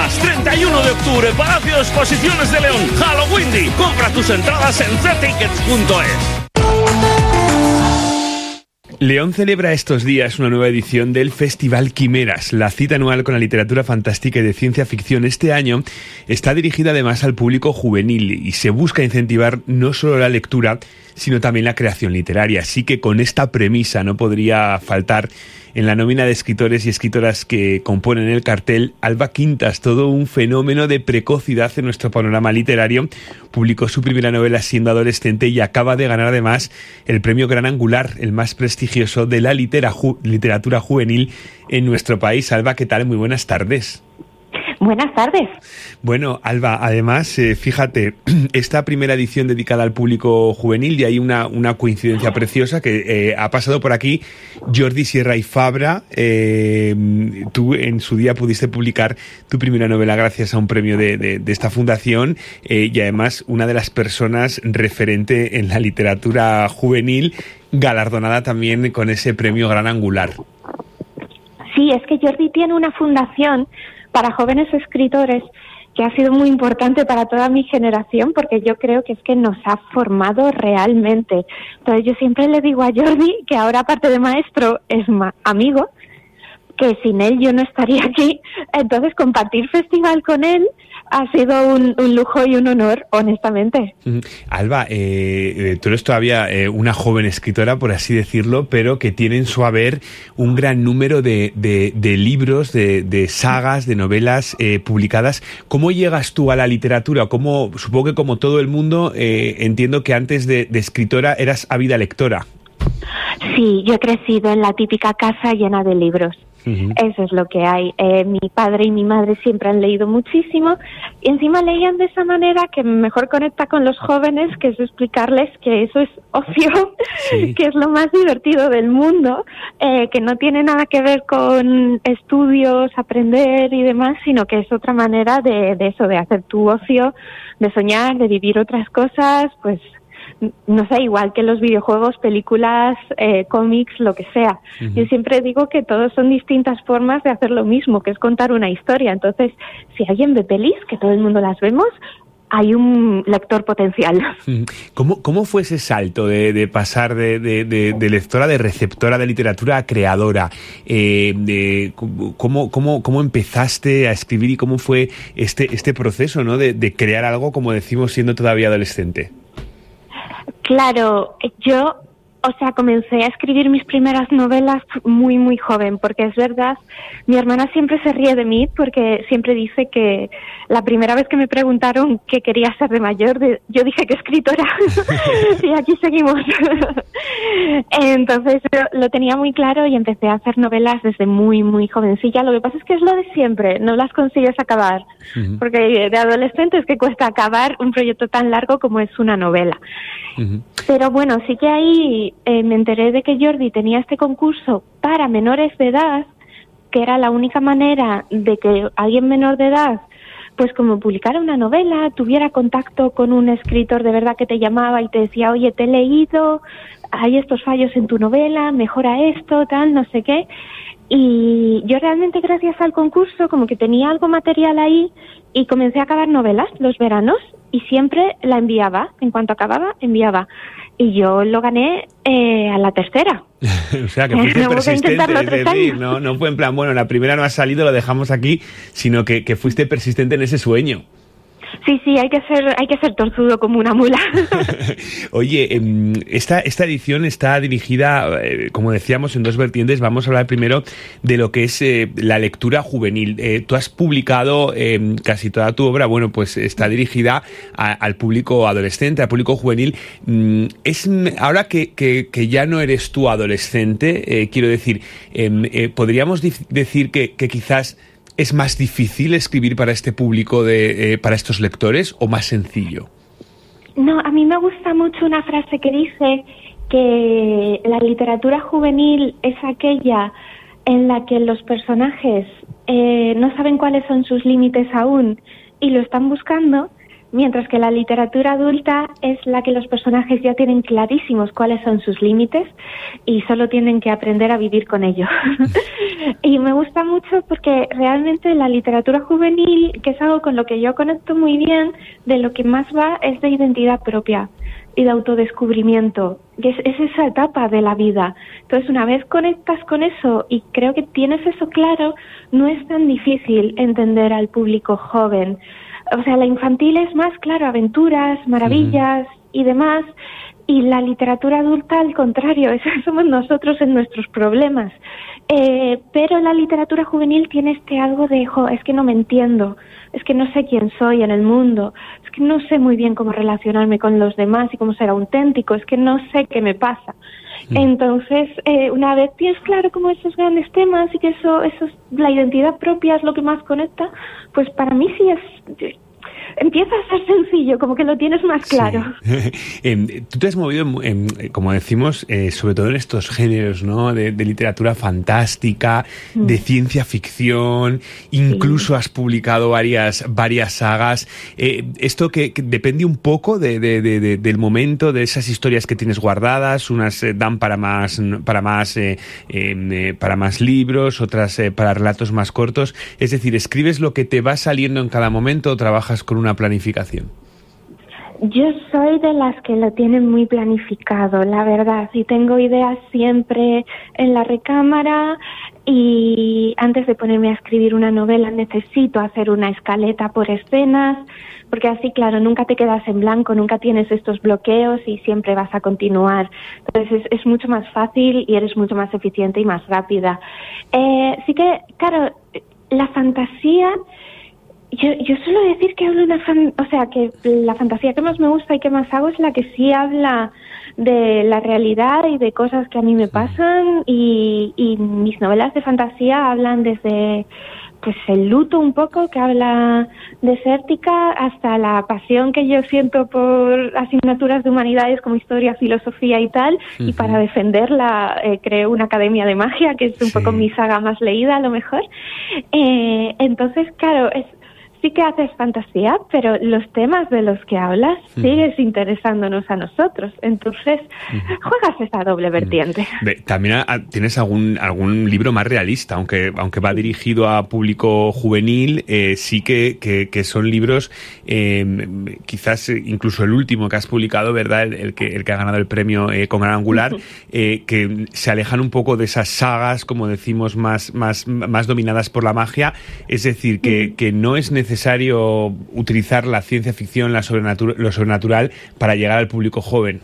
más, 31 de octubre, Palacio de Exposiciones de León, Halloween. Compra tus entradas en ctickets.es. León celebra estos días una nueva edición del Festival Quimeras, la cita anual con la literatura fantástica y de ciencia ficción. Este año está dirigida además al público juvenil y se busca incentivar no solo la lectura, sino también la creación literaria. Así que con esta premisa no podría faltar en la nómina de escritores y escritoras que componen el cartel Alba Quintas, todo un fenómeno de precocidad en nuestro panorama literario. Publicó su primera novela siendo adolescente y acaba de ganar además el premio Gran Angular, el más prestigioso de la literatura juvenil en nuestro país. Alba, ¿qué tal? Muy buenas tardes. Buenas tardes. Bueno, Alba, además, fíjate, esta primera edición dedicada al público juvenil, y hay una coincidencia preciosa que ha pasado por aquí Jordi Sierra y Fabra. Tú en su día pudiste publicar tu primera novela gracias a un premio de esta fundación, y además una de las personas referente en la literatura juvenil, galardonada también con ese premio Gran Angular. Sí, es que Jordi tiene una fundación para jóvenes escritores que ha sido muy importante para toda mi generación, porque yo creo que es que nos ha formado realmente. Entonces yo siempre le digo a Jordi, que ahora aparte de maestro es amigo, que sin él yo no estaría aquí. Entonces compartir festival con él ha sido un lujo y un honor, honestamente. Alba, tú eres todavía una joven escritora, por así decirlo, pero que tiene en su haber un gran número de libros, de sagas, de novelas publicadas. ¿Cómo llegas tú a la literatura? Supongo que como todo el mundo, entiendo que antes de escritora eras ávida lectora. Sí, yo he crecido en la típica casa llena de libros. Eso es lo que hay. Mi padre y mi madre siempre han leído muchísimo y encima leían de esa manera que mejor conecta con los jóvenes, que es explicarles que eso es ocio, sí, que es lo más divertido del mundo, que no tiene nada que ver con estudios, aprender y demás, sino que es otra manera de eso, de hacer tu ocio, de soñar, de vivir otras cosas, pues no sé, igual que los videojuegos, películas, cómics, lo que sea. Yo siempre digo que todos son distintas formas de hacer lo mismo, que es contar una historia. Entonces, si alguien ve pelis, que todo el mundo las vemos, hay un lector potencial. ¿Cómo fue ese salto de pasar de lectora, de receptora de literatura a creadora? ¿Cómo empezaste a escribir y cómo fue este proceso, ¿no? de crear algo, como decimos, siendo todavía adolescente? Claro, yo, comencé a escribir mis primeras novelas muy, muy joven, porque es verdad, mi hermana siempre se ríe de mí porque siempre dice que la primera vez que me preguntaron qué quería ser de mayor, yo dije que escritora, y aquí seguimos. Entonces lo tenía muy claro y empecé a hacer novelas desde muy, muy jovencilla. Lo que pasa es que es lo de siempre, no las consigues acabar, porque de adolescente es que cuesta acabar un proyecto tan largo como es una novela. Pero bueno, sí que ahí me enteré de que Jordi tenía este concurso para menores de edad, que era la única manera de que alguien menor de edad, pues como publicara una novela, tuviera contacto con un escritor de verdad que te llamaba y te decía, oye, te he leído, hay estos fallos en tu novela, mejora esto, tal, no sé qué. Y yo realmente gracias al concurso como que tenía algo material ahí y comencé a acabar novelas los veranos y siempre la enviaba, en cuanto acababa, enviaba. Y yo lo gané a la tercera. O sea, que fuiste persistente, es decir, no fue en plan, bueno, la primera no ha salido, lo dejamos aquí, sino que fuiste persistente en ese sueño. Sí, hay que ser torzudo como una mula. Oye, esta edición está dirigida, como decíamos, en dos vertientes. Vamos a hablar primero de lo que es la lectura juvenil. Tú has publicado casi toda tu obra, bueno, pues está dirigida al público adolescente, al público juvenil. Ahora que ya no eres tú adolescente, quiero decir, podríamos decir que quizás ¿es más difícil escribir para este público, para estos lectores, o más sencillo? No, a mí me gusta mucho una frase que dice que la literatura juvenil es aquella en la que los personajes no saben cuáles son sus límites aún y lo están buscando, mientras que la literatura adulta es la que los personajes ya tienen clarísimos cuáles son sus límites y solo tienen que aprender a vivir con ello. Y me gusta mucho porque realmente la literatura juvenil, que es algo con lo que yo conecto muy bien, de lo que más va es de identidad propia y de autodescubrimiento, que es esa etapa de la vida. Entonces, una vez conectas con eso y creo que tienes eso claro, no es tan difícil entender al público joven. O sea, la infantil es más, claro, aventuras, maravillas y demás, y la literatura adulta, al contrario, eso somos nosotros en nuestros problemas. Pero la literatura juvenil tiene este algo de, es que no me entiendo, es que no sé quién soy en el mundo, es que no sé muy bien cómo relacionarme con los demás y cómo ser auténtico, es que no sé qué me pasa. Entonces, una vez tienes claro como esos grandes temas y que eso la identidad propia es lo que más conecta, pues para mí sí empieza a ser sencillo, como que lo tienes más claro. Sí. Tú te has movido, como decimos, sobre todo en estos géneros, ¿no? De literatura fantástica, de ciencia ficción, incluso has publicado varias sagas. Esto que depende un poco del momento, de esas historias que tienes guardadas. Unas dan para más libros, otras para relatos más cortos. Es decir, ¿escribes lo que te va saliendo en cada momento o trabajas con una planificación? Yo soy de las que lo tienen muy planificado, la verdad. Sí, tengo ideas siempre en la recámara y antes de ponerme a escribir una novela necesito hacer una escaleta por escenas, porque así, claro, nunca te quedas en blanco, nunca tienes estos bloqueos y siempre vas a continuar. Entonces es mucho más fácil y eres mucho más eficiente y más rápida. Sí que, claro, la fantasía... Yo suelo decir que hablo que la fantasía que más me gusta y que más hago es la que sí habla de la realidad y de cosas que a mí me pasan y mis novelas de fantasía hablan desde pues el luto un poco, que habla desértica, hasta la pasión que yo siento por asignaturas de humanidades como historia, filosofía y tal, y para defenderla creo una academia de magia, que es un poco mi saga más leída a lo mejor. Entonces, claro, sí que haces fantasía, pero los temas de los que hablas sigues interesándonos a nosotros. Entonces, juegas esa doble vertiente. También tienes algún libro más realista, aunque va dirigido a público juvenil, sí que son libros, quizás incluso el último que has publicado, ¿verdad? El que ha ganado el premio con Gran Angular, que se alejan un poco de esas sagas, como decimos, más dominadas por la magia. Es decir, que no es necesario utilizar la ciencia ficción, lo sobrenatural, para llegar al público joven.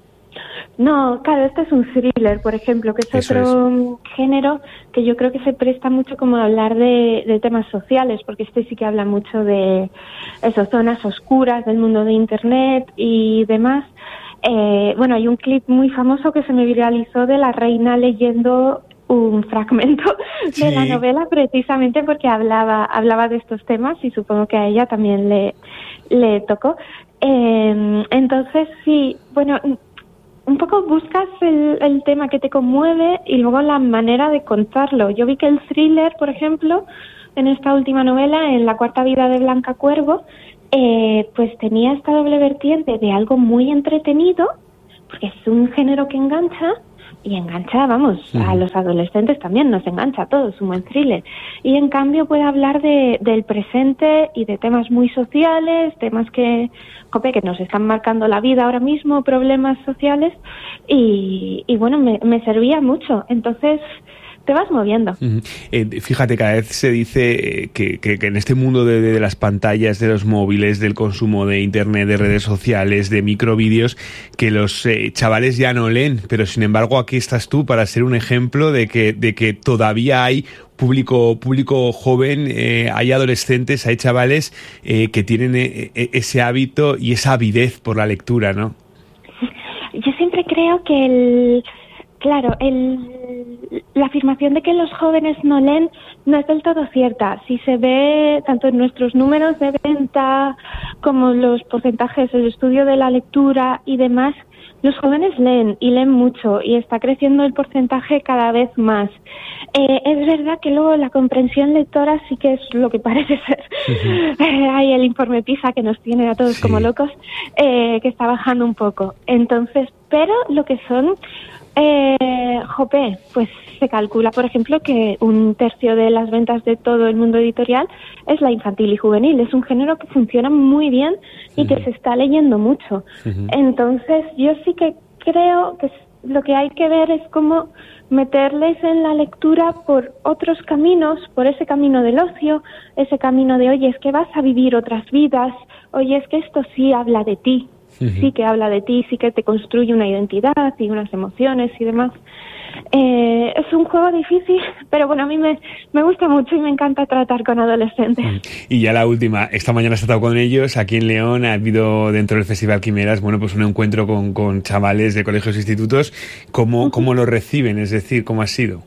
No, claro, este es un thriller, por ejemplo, que es otro género que yo creo que se presta mucho como a hablar de temas sociales, porque este sí que habla mucho de esas zonas oscuras del mundo de Internet y demás. Hay un clip muy famoso que se me viralizó de la reina leyendo un fragmento de la novela, precisamente porque hablaba de estos temas y supongo que a ella también le tocó. Entonces, sí, un poco buscas el tema que te conmueve y luego la manera de contarlo. Yo vi que el thriller, por ejemplo, en esta última novela, en La cuarta vida de Blanca Cuervo, pues tenía esta doble vertiente de algo muy entretenido, porque es un género que engancha, y engancha, a los adolescentes también, nos engancha a todos, un buen thriller. Y en cambio puede hablar del presente y de temas muy sociales, temas que nos están marcando la vida ahora mismo, problemas sociales, y me servía mucho. Entonces te vas moviendo. Fíjate, cada vez se dice que en este mundo de las pantallas, de los móviles, del consumo de internet, de redes sociales, de microvídeos, que los chavales ya no leen, pero sin embargo aquí estás tú para ser un ejemplo de que todavía hay público joven, hay adolescentes, hay chavales que tienen ese hábito y esa avidez por la lectura, ¿no? Yo siempre creo que la afirmación de que los jóvenes no leen no es del todo cierta. Si se ve tanto en nuestros números de venta como los porcentajes, el estudio de la lectura y demás, los jóvenes leen y leen mucho y está creciendo el porcentaje cada vez más. Es verdad que luego la comprensión lectora sí que es lo que parece ser. Hay el informe PISA que nos tiene a todos como locos, que está bajando un poco. Entonces, pero lo que son, pues se calcula, por ejemplo, que 1/3 de las ventas de todo el mundo editorial es la infantil y juvenil. Es un género que funciona muy bien y que se está leyendo mucho. Entonces, yo sí que creo que lo que hay que ver es cómo meterles en la lectura por otros caminos, por ese camino del ocio, ese camino de, oye, es que vas a vivir otras vidas, oye, es que esto sí habla de ti. Sí que habla de ti, sí que te construye una identidad y unas emociones y demás. Es un juego difícil, pero bueno, a mí me gusta mucho y me encanta tratar con adolescentes. Y ya la última, esta mañana has estado con ellos, aquí en León ha habido dentro del Festival Quimeras, bueno, pues un encuentro con chavales de colegios e institutos. ¿Cómo lo reciben? Es decir, ¿cómo ha sido?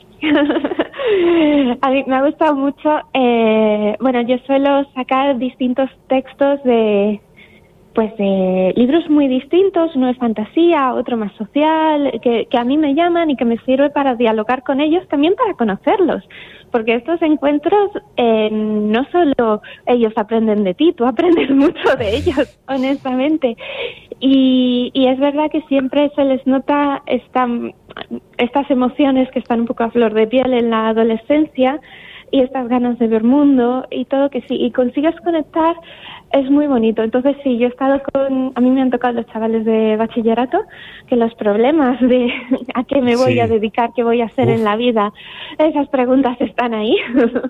A mí me ha gustado mucho. Bueno, yo suelo sacar distintos textos de libros muy distintos, uno es fantasía, otro más social, que a mí me llaman y que me sirve para dialogar con ellos, también para conocerlos, porque estos encuentros no solo ellos aprenden de ti, tú aprendes mucho de ellos, honestamente, y es verdad que siempre se les nota estas emociones que están un poco a flor de piel en la adolescencia y estas ganas de ver mundo y todo, que sí, y consigues conectar, es muy bonito. Entonces sí, yo he estado a mí me han tocado los chavales de bachillerato, que los problemas de a qué me voy a dedicar, qué voy a hacer en la vida, esas preguntas están ahí.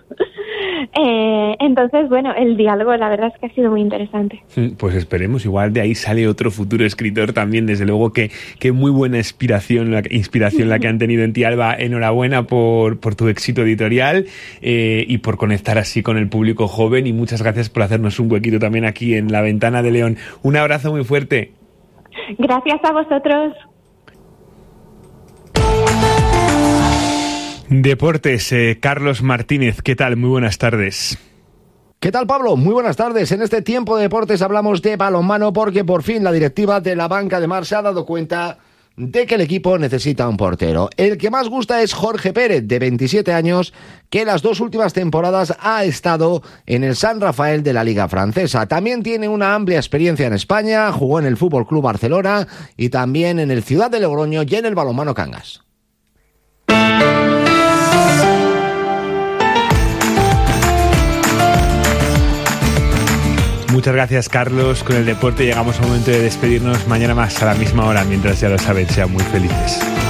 Entonces, bueno, el diálogo la verdad es que ha sido muy interesante. Pues esperemos, igual de ahí sale otro futuro escritor también, desde luego que muy buena inspiración la que han tenido en ti, Alba. Enhorabuena por tu éxito editorial y por conectar así con el público joven, y muchas gracias por hacernos un huequito también aquí en La Ventana de León. Un abrazo muy fuerte. Gracias a vosotros. Deportes, Carlos Martínez, ¿qué tal? Muy buenas tardes. ¿Qué tal, Pablo? Muy buenas tardes. En este tiempo de deportes hablamos de balonmano porque por fin la directiva de la Banca de Mar se ha dado cuenta de que el equipo necesita un portero. El que más gusta es Jorge Pérez, de 27 años, que las 2 últimas temporadas ha estado en el San Rafael de la Liga Francesa. También tiene una amplia experiencia en España, jugó en el Fútbol Club Barcelona y también en el Ciudad de Logroño y en el balonmano Cangas. Muchas gracias, Carlos. Con el deporte llegamos al momento de despedirnos. Mañana más a la misma hora. Mientras, ya lo saben, sean muy felices.